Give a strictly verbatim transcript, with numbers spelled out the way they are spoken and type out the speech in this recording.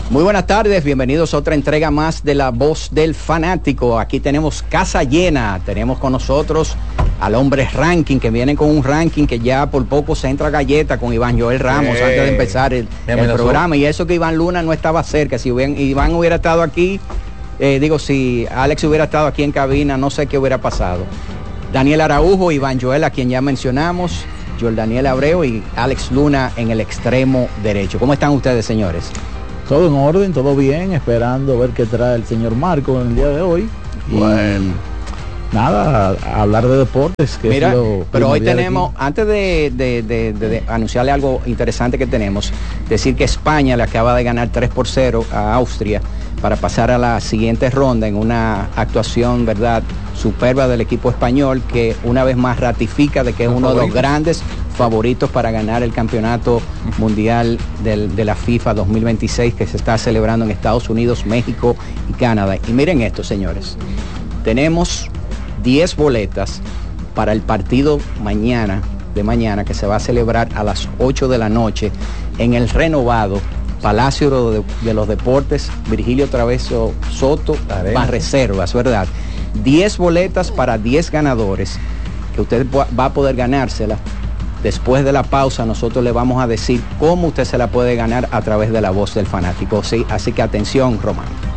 Muy buenas tardes, bienvenidos a otra entrega más de La Voz del Fanático. Aquí tenemos casa llena, tenemos con nosotros al hombre ranking, que viene con un ranking que ya por poco se entra galleta con Iván Joel Ramos, eh, antes de empezar el, el programa. Y eso que Iván Luna no estaba cerca, si Iván, Iván hubiera estado aquí, eh, digo, si Alex hubiera estado aquí en cabina, no sé qué hubiera pasado. Daniel Araujo, Iván Joel, a quien ya mencionamos, Joel Daniel Abreu y Alex Luna en el extremo derecho. ¿Cómo están ustedes, señores? Todo en orden, todo bien, esperando ver qué trae el señor Marco en el día de hoy. Bueno. Y nada, a, a hablar de deportes. Que Mira, es lo pero hoy tenemos, aquí. antes de, de, de, de, de anunciarle algo interesante que tenemos, decir que España le acaba de ganar tres por cero a Austria para pasar a la siguiente ronda en una actuación, ¿verdad?, superba del equipo español, que una vez más ratifica de que es uno de los grandes favoritos para ganar el campeonato mundial del, de la FIFA dos mil veintiséis, que se está celebrando en Estados Unidos, México y Canadá. Y miren esto, señores, tenemos diez boletas para el partido mañana, de mañana, que se va a celebrar a las ocho de la noche en el renovado Palacio de, de los Deportes Virgilio Traveso Soto, más reservas, ¿verdad? diez boletas para diez ganadores, que usted va a poder ganárselas. Después de la pausa nosotros le vamos a decir cómo usted se la puede ganar a través de La Voz del Fanático. Sí, así que atención, Román.